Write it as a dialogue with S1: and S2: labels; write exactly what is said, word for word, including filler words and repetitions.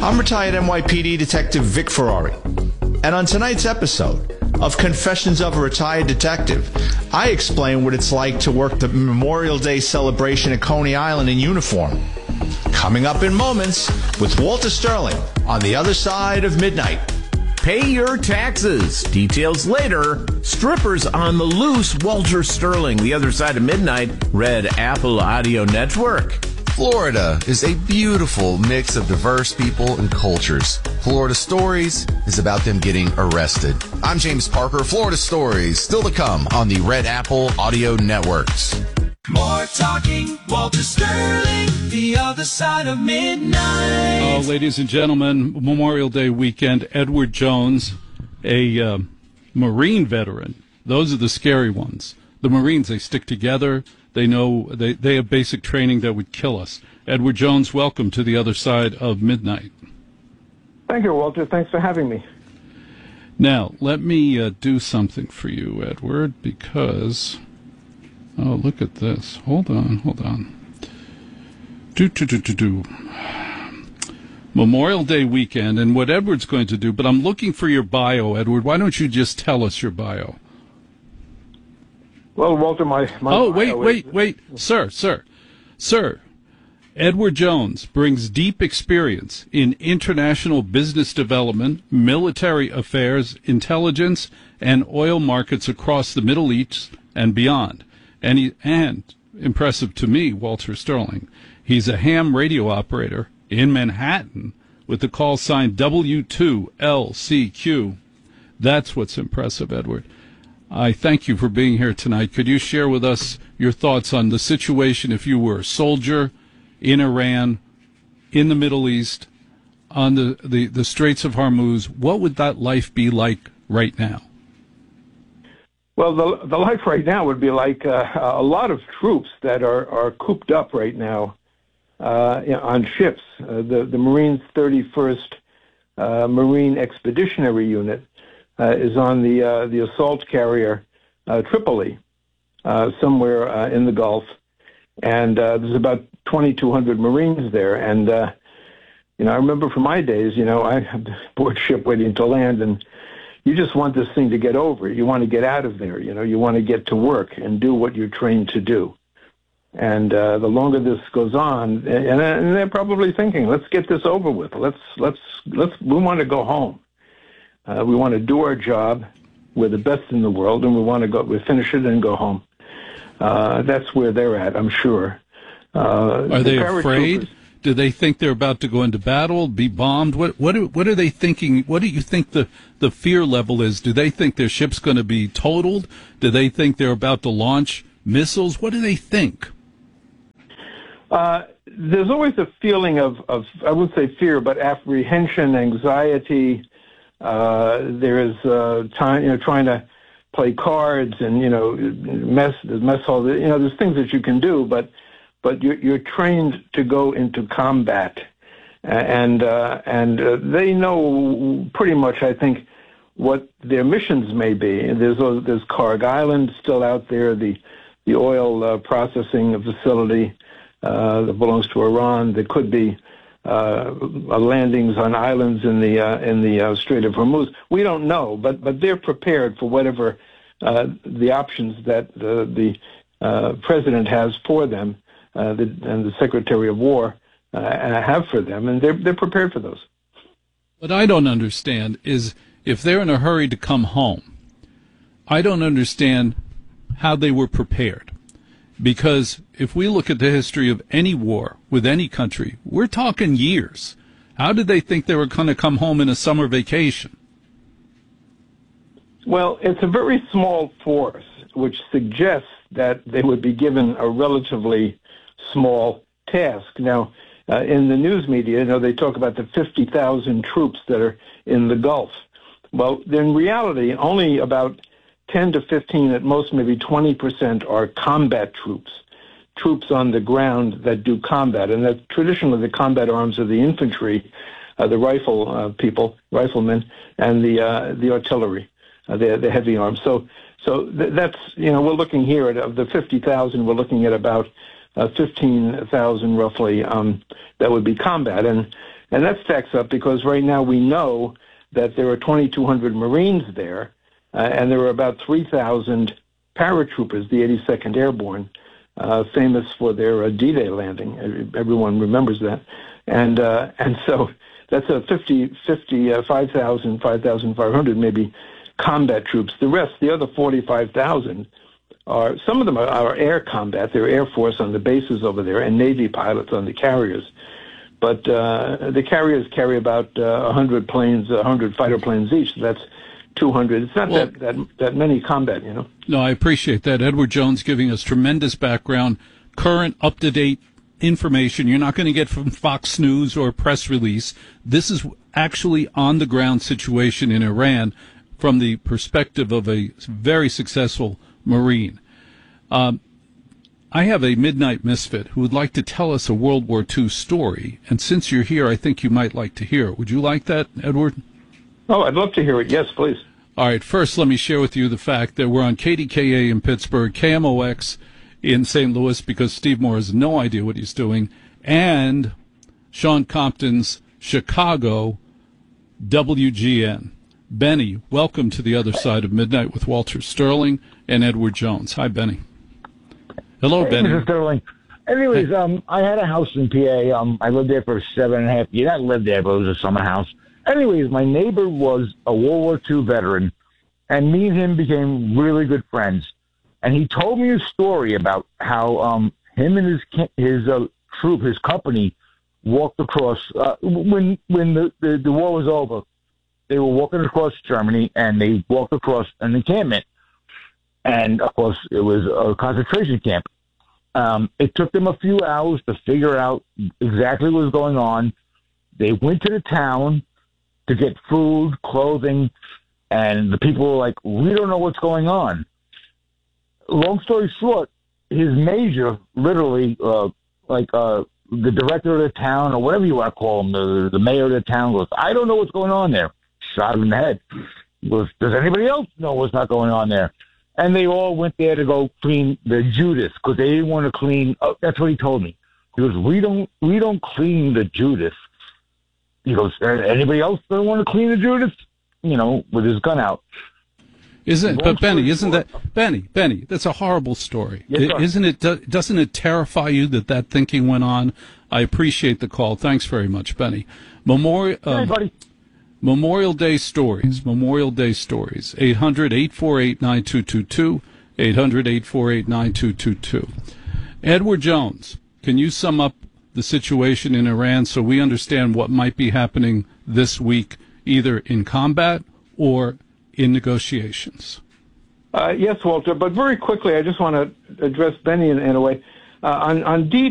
S1: I'm retired N Y P D Detective Vic Ferrari. And on tonight's episode of Confessions of a Retired Detective, I explain what it's like to work the Memorial Day celebration at Coney Island in uniform. Coming up in moments with Walter Sterling on The Other Side of Midnight.
S2: Pay your taxes. Details later. Strippers on the loose. Walter Sterling, The Other Side of Midnight, Red Apple Audio Network.
S3: Florida is a beautiful mix of diverse people and cultures. Florida Stories is about them getting arrested. I'm James Parker. Florida Stories still to come on the Red Apple Audio Networks.
S4: More talking, Walter Sterling, The Other Side of Midnight.
S5: Uh, ladies and gentlemen, Memorial Day weekend, Edward Jones, a uh, Marine veteran. Those are the scary ones. The Marines, they stick together. They know they, they have basic training that would kill us. Edward Jones, welcome to The Other Side of Midnight.
S6: Thank you, Walter. Thanks for having me.
S5: Now, let me uh, do something for you, Edward, because... Oh, look at this. Hold on, hold on. Do, do, do, do, do. Memorial Day weekend, and what Edward's going to do, but I'm looking for your bio, Edward. Why don't you just tell us your bio?
S6: Well, Walter, my... my
S5: oh, wait,
S6: bio
S5: wait,
S6: is...
S5: wait. Sir, sir, sir. Edward Jones brings deep experience in international business development, military affairs, intelligence, and oil markets across the Middle East and beyond. And, he, and impressive to me, Walter Sterling, he's a ham radio operator in Manhattan with the call sign W two L C Q. That's what's impressive, Edward. I thank you for being here tonight. Could you share with us your thoughts on the situation if you were a soldier in Iran, in the Middle East, on the, the, the Straits of Hormuz? What would that life be like right now?
S6: Well, the the life right now would be like uh, a lot of troops that are, are cooped up right now uh, you know, on ships. Uh, the, the Marines' thirty-first uh, Marine Expeditionary Unit uh, is on the uh, the assault carrier uh, Tripoli, uh, somewhere uh, in the Gulf. And uh, there's about twenty-two hundred Marines there. And, uh, you know, I remember from my days, you know, I had board ship waiting to land, and you just want this thing to get over. You want to get out of there. You know, you want to get to work and do what you're trained to do. And uh, the longer this goes on, and, and they're probably thinking, let's get this over with. Let's let's let's. We want to go home. Uh, we want to do our job. We're the best in the world, and we want to go. We finish it and go home. Uh, that's where they're at, I'm sure. Uh,
S5: Are they
S6: the
S5: afraid? Do they think they're about to go into battle, be bombed? What what are, what are they thinking? What do you think the, the fear level is? Do they think their ship's going to be totaled? Do they think they're about to launch missiles? What do they think?
S6: Uh, there's always a feeling of, of, I wouldn't say fear, but apprehension, anxiety. Uh, there's uh, time, you know, trying to play cards and, you know, mess, mess hall. You know, there's things that you can do, but but you're, you're trained to go into combat, and uh, and uh, they know pretty much, I think, what their missions may be. There's there's Karg Island still out there, the the oil uh, processing facility uh, that belongs to Iran. There could be uh, landings on islands in the uh, in the uh, Strait of Hormuz. We don't know, but but they're prepared for whatever uh, the options that the, the uh, president has for them. Uh, the, and the Secretary of War uh, have for them, and they're they're prepared for those.
S5: What I don't understand is if they're in a hurry to come home, I don't understand how they were prepared. Because if we look at the history of any war with any country, we're talking years. How did they think they were going to come home in a summer vacation?
S6: Well, it's a very small force, which suggests that they would be given a relatively small task. Now, uh, in the news media, you know, they talk about the fifty thousand troops that are in the Gulf. Well, in reality, only about ten to fifteen, at most maybe twenty percent are combat troops, troops on the ground that do combat. And that traditionally the combat arms are the infantry, uh, the rifle uh, people, riflemen, and the uh, the artillery, uh, the, the heavy arms. So so th- that's, you know, we're looking here at, of the fifty thousand, we're looking at about uh, fifteen thousand roughly um, that would be combat. And And that stacks up because right now we know that there are twenty-two hundred Marines there, uh, and there are about three thousand paratroopers, the eighty-second Airborne, uh, famous for their uh, D-Day landing. Everyone remembers that. And uh, and so that's a fifty, fifty, uh, five thousand, five thousand five hundred maybe combat troops. The rest, the other forty-five thousand, are, some of them are, are air combat. They're Air Force on the bases over there and Navy pilots on the carriers. But uh, the carriers carry about uh, one hundred planes, one hundred fighter planes each. So that's two hundred. It's not well, that, that that many combat, you know.
S5: No, I appreciate that. Edward Jones giving us tremendous background, current, up-to-date information you're not going to get from Fox News or press release. This is actually on-the-ground situation in Iran from the perspective of a very successful Marine. Um, I have a Midnight Misfit who would like to tell us a World War Two story, and since you're here, I think you might like to hear it. Would you like that, Edward?
S6: Oh, I'd love to hear it. Yes, please.
S5: All right, first let me share with you the fact that we're on K D K A in Pittsburgh, K M O X in Saint Louis, because Steve Moore has no idea what he's doing, and Sean Compton's Chicago, W G N. Benny, welcome to the other side of midnight with Walter Sterling and Edward Jones. Hi, Benny. Hello,
S7: hey,
S5: Benny.
S7: Mister Sterling. Anyways,
S5: hey.
S7: um, I had a house in P A. Um, I lived there for seven and a half years. I lived there, but it was a summer house. Anyways, my neighbor was a World War Two veteran, and me and him became really good friends. And he told me a story about how um, him and his his uh, troop, his company, walked across uh, when when the, the the war was over. They were walking across Germany, and they walked across an encampment. And, of course, it was a concentration camp. Um, it took them a few hours to figure out exactly what was going on. They went to the town to get food, clothing, and the people were like, we don't know what's going on. Long story short, his major, literally, uh, like uh, the director of the town, or whatever you want to call him, the, the mayor of the town, goes, I don't know what's going on there. Shot him in the head. He goes, does anybody else know what's not going on there? And they all went there to go clean the Judith because they didn't want to clean. Oh, that's what he told me. He goes, we don't, we don't clean the Judith. He goes, anybody else don't want to clean the Judith? You know, with his gun out.
S5: Isn't but Benny? Isn't that Benny? Benny, that's a horrible story.
S7: Yes, sir.
S5: Isn't it? Doesn't it terrify you that that thinking went on? I appreciate the call. Thanks very much, Benny. Memorial. Um,
S7: hey, buddy.
S5: Memorial Day Stories, Memorial Day Stories, eight hundred, eight four eight, nine two two two, eight hundred, eight four eight, nine two two two. Edward Jones, can you sum up the situation in Iran so we understand what might be happening this week, either in combat or in negotiations?
S6: Uh, yes, Walter, but very quickly, I just want to address Benny in, in a way. Uh, on, on D